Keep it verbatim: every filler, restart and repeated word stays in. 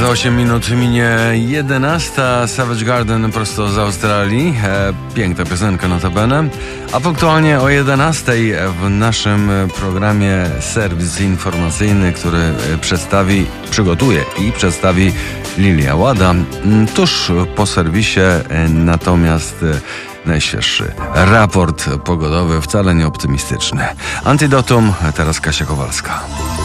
Za osiem minut minie jedenasta. Savage Garden prosto z Australii. E, piękna piosenka notabene. A punktualnie o jedenastej w naszym programie serwis informacyjny, który przedstawi, przygotuje i przedstawi Lilia Łada. Tuż po serwisie natomiast najświeższy raport pogodowy, wcale nie optymistyczny. Antidotum, teraz Kasia Kowalska.